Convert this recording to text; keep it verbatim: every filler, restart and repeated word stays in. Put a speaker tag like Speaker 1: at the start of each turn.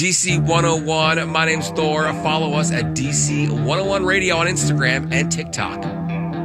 Speaker 1: D C one oh one. My name's Thor. Follow us at D C one oh one Radio on Instagram and TikTok.